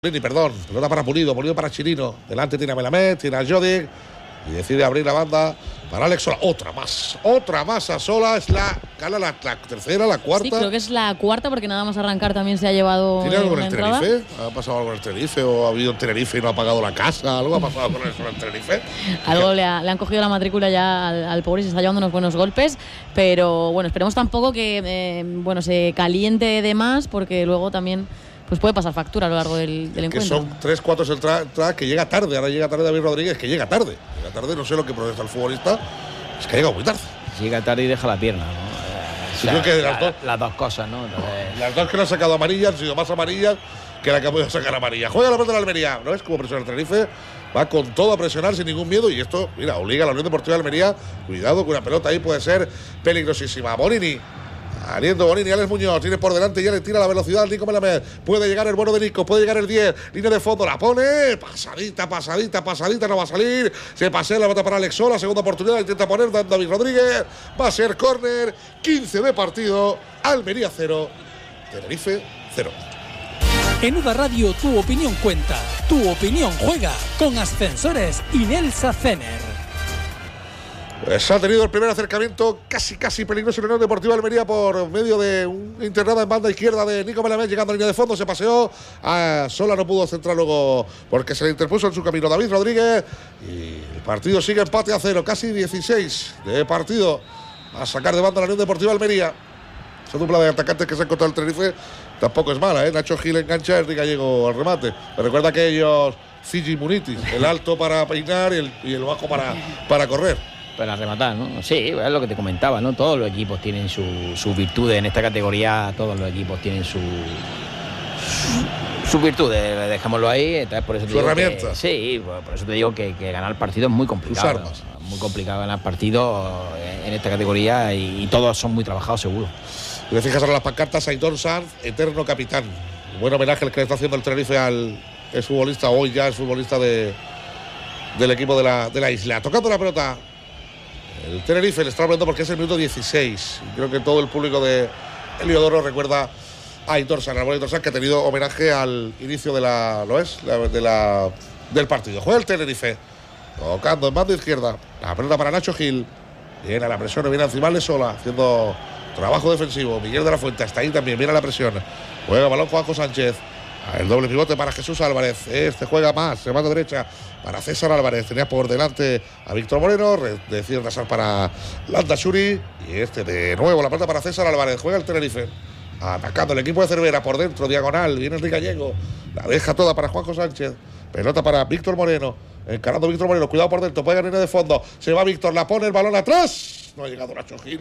Perdón, pelota para Pulido para Chirino, delante tiene a Melamed, tiene a Jodic y decide abrir la banda para Alex Sola, otra más a Sola, es la tercera, la cuarta. Sí, creo que es la cuarta porque nada más arrancar también se ha llevado. ¿Tiene algo con el Tenerife? ¿Ha pasado algo con el Tenerife o ha habido en Tenerife y no ha pagado la casa? ¿Algo ha pasado con el Tenerife? Algo le han cogido la matrícula ya al pobre y se está llevando unos buenos golpes, pero bueno, esperemos tampoco que se caliente de más porque luego también pues puede pasar factura a lo largo del encuentro. Que son 3-4 el track que llega tarde. Ahora llega tarde David Rodríguez, que llega tarde. No sé lo que protesta el futbolista. Es que llega muy tarde. Llega tarde y deja la pierna, ¿no? Sí, creo que de las dos cosas, ¿no? Las dos que le han sacado amarillas han sido más amarillas que la que ha podido sacar amarilla. Juega la pelota de la Almería. No es como presiona el Tenerife. Va con todo a presionar sin ningún miedo. Y esto, mira, obliga a la Unión Deportiva de Almería. Cuidado que una pelota ahí puede ser peligrosísima. Bonini. Aliendo Bonini, Alex Muñoz, tiene por delante, ya le tira la velocidad al Nico Melamed. Puede llegar el bueno de Nico, puede llegar el 10, línea de fondo, la pone, pasadita, no va a salir. Se pasea la bota para Alex Sola, segunda oportunidad, intenta poner David Rodríguez. Va a ser córner, 15 de partido, Almería 0, Tenerife 0. En UDA Radio tu opinión cuenta, tu opinión juega con Ascensores Inelsa Cener. Pues ha tenido el primer acercamiento casi peligroso en la Unión Deportiva de Almería por medio de una internada en banda izquierda de Nico Melamed, llegando a línea de fondo, se paseó. Sola no pudo centrar luego porque se le interpuso en su camino David Rodríguez. Y el partido sigue empate a 0, casi 16 de partido. A sacar de banda la Unión Deportiva de Almería. Esa dupla de atacantes que se ha encontrado el Tenerife tampoco es mala, ¿eh? Nacho Gil engancha, Enrique Gallego al remate. Me recuerda a aquellos Fiji Munitis, el alto para peinar y el bajo para correr. Para rematar, ¿no? Sí, es lo que te comentaba, ¿no? Todos los equipos tienen sus virtudes en esta categoría, todos los equipos tienen sus virtudes, dejémoslo ahí. Entonces, por eso te digo herramienta. Sí, por eso te digo que ganar partido es muy complicado. Sus armas. Muy complicado ganar partido en esta categoría y todos son muy trabajados, seguro. Y le fijas ahora las pancartas, Aitor Sanz, eterno capitán. Buen homenaje el que le está haciendo el Tenerife al exfutbolista, hoy ya es futbolista del equipo de la isla. Tocando la pelota. El Tenerife le está hablando porque es el minuto 16. Creo que todo el público de Heliodoro recuerda a Aitor Sanz, que ha tenido homenaje al inicio del partido. Juega el Tenerife, tocando en banda izquierda. La pelota para Nacho Gil. Viene a la presión, viene encima de Sola, haciendo trabajo defensivo. Miguel de la Fuente está ahí también, viene a la presión. Juega balón Juanjo Sánchez. El doble pivote para Jesús Álvarez. Este juega más, se va de derecha para César Álvarez. Tenía por delante a Víctor Moreno. Decide pasar para Landa Shuri. Y de nuevo la pelota para César Álvarez. Juega el Tenerife. Atacando el equipo de Cervera por dentro, diagonal. Viene Enrique Gallego. La deja toda para Juanjo Sánchez. Pelota para Víctor Moreno. Encarando Víctor Moreno. Cuidado por dentro. Puede ganar de fondo. Se va Víctor. La pone el balón atrás. No ha llegado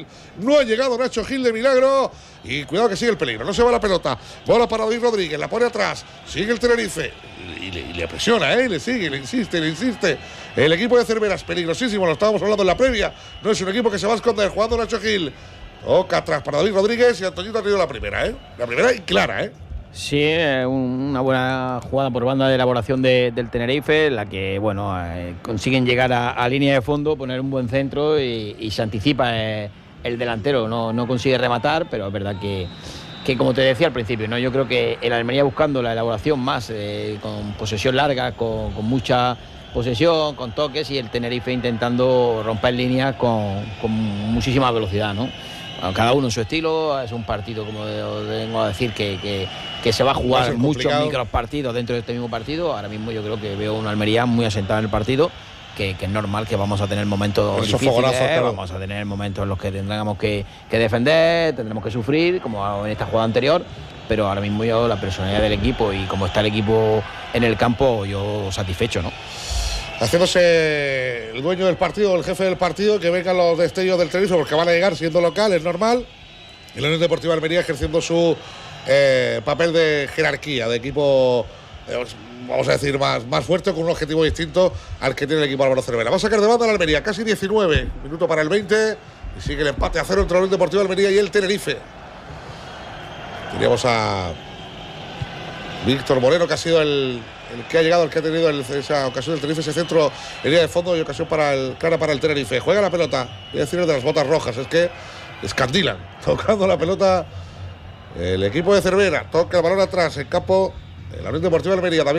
Nacho Gil de milagro. Y cuidado que sigue el peligro. No se va la pelota. Bola para David Rodríguez. La pone atrás. Sigue el Tenerife. Y le presiona, le sigue, le insiste. El equipo de Cervera es peligrosísimo. Lo estábamos hablando en la previa. No es un equipo que se va a esconder. Jugando Nacho Gil. Toca atrás para David Rodríguez. Y Antoñito ha tenido la primera, La primera y clara, Sí, una buena jugada por banda de elaboración del Tenerife, la que, consiguen llegar a línea de fondo, poner un buen centro y se anticipa el delantero. No consigue rematar, pero es verdad que como te decía al principio, ¿no? Yo creo que el Almería buscando la elaboración más, con posesión larga, con mucha posesión, con toques, y el Tenerife intentando romper líneas con muchísima velocidad, ¿no? Cada uno en su estilo. Es un partido, como vengo a decir, que se va a jugar muchos micropartidos dentro de este mismo partido. Ahora mismo yo creo que veo una Almería muy asentada en el partido, que es normal que vamos a tener momentos difíciles, vamos a tener momentos en los que tendremos que defender, tendremos que sufrir, como en esta jugada anterior, pero ahora mismo yo la personalidad del equipo y como está el equipo en el campo, yo satisfecho, ¿no? Haciéndose el dueño del partido, el jefe del partido, que vengan los destellos del Tenerife porque van a llegar siendo local, es normal. Y la Unión Deportiva de Almería ejerciendo su papel de jerarquía, de equipo, vamos a decir, más fuerte, con un objetivo distinto al que tiene el equipo Álvaro Cervera. Va a sacar de banda la Almería, casi 19 minutos para el 20, y sigue el empate a 0 entre la Unión Deportiva de Almería y el Tenerife. Teníamos a Víctor Moreno, que ha sido el que ha llegado, el que ha tenido esa ocasión del Tenerife, ese centro en línea de fondo y ocasión clara para el Tenerife. Juega la pelota, voy a decir de las botas rojas, es que escandilan, tocando la pelota el equipo de Cervera. Toca el balón atrás, en campo La Unión Deportiva Almería también